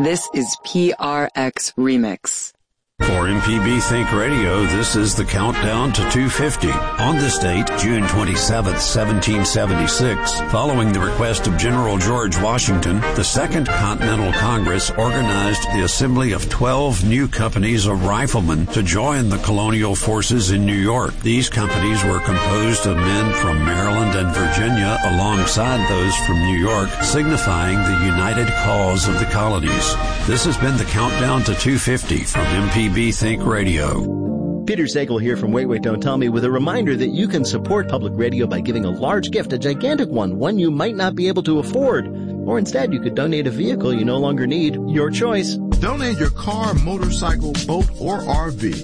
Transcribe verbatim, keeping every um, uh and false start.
This is P R X Remix. For M P B Think Radio, this is the countdown to two fifty. On this date, June twenty-seventh, seventeen seventy-six, following the request of General George Washington, the Second Continental Congress organized the assembly of twelve new companies of riflemen to join the colonial forces in New York. These companies were composed of men from Maryland and Virginia alongside those from New York, signifying the united cause of the colonies. This has been the countdown to two fifty from M P B Think Radio. Peter Sagal here from Wait, Wait, Don't Tell Me with a reminder that you can support public radio by giving a large gift, a gigantic one, one you might not be able to afford. Or instead, you could donate a vehicle you no longer need. Your choice. Donate your car, motorcycle, boat, or R V